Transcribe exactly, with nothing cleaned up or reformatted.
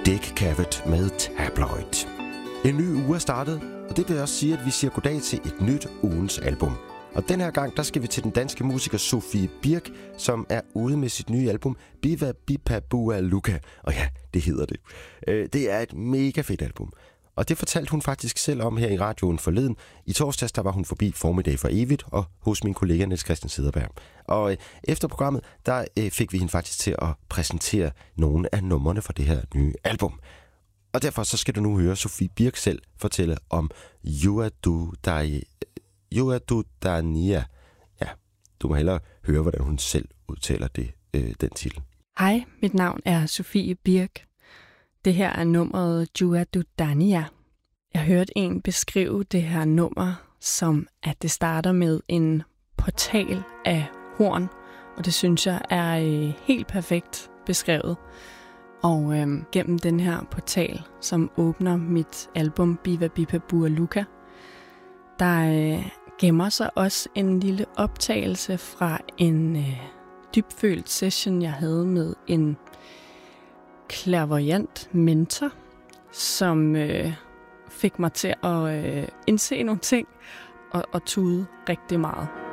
Dick Cavett med Tabloid. En ny uge er startet, og det vil også sige, at vi siger goddag til et nyt ugens album. Og den her gang, der skal vi til den danske musiker Sofie Birk, som er ude med sit nye album Biva Bipa Bua Luka. Og ja, det hedder det. Det er et mega fedt album. Og det fortalte hun faktisk selv om her i radioen forleden. I torsdags, der var hun forbi Formiddag for Evigt og hos min kollega Niels Christian Cederberg. Og øh, efter programmet, der øh, fik vi hende faktisk til at præsentere nogle af numrene fra det her nye album. Og derfor så skal du nu høre Sofie Birk selv fortælle om Juadu Dania. Ja, du må hellere høre, hvordan hun selv udtaler det, øh, den titel. Hej, mit navn er Sofie Birk. Det her er nummeret Juadu Dania. Jeg hørte en beskrive det her nummer som, at det starter med en portal af horn, og det synes jeg er øh, helt perfekt beskrevet. Og øh, gennem den her portal, som åbner mit album Biva Bipa Bua Luka, der øh, gemmer sig også en lille optagelse fra en øh, dybfølt session, jeg havde med en clairvoyant mentor, som øh, fik mig til at øh, indse nogle ting og, og tude rigtig meget.